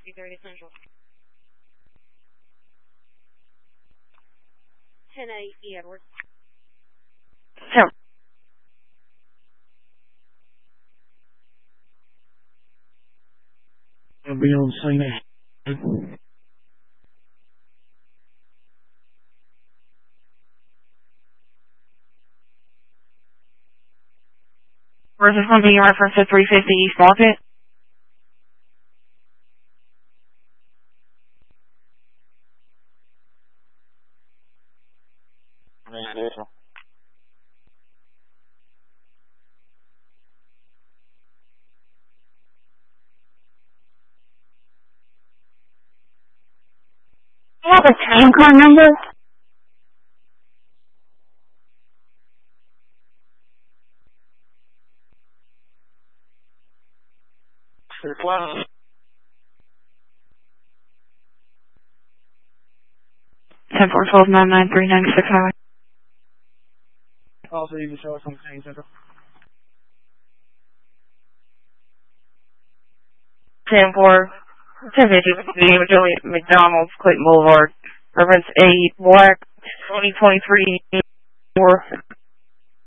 230 Central. 10-8 E. Edwards. Sure. I'll be on scene now. Where's this one being referenced to 350 East Market? Do you have a time card number? Close. 10-4-12-993-96 highway. Also, you can show us on the scene, Central. 10-4-10-50 Juliet McDonald's, Clayton Boulevard. Reference 8 Black 2023 4.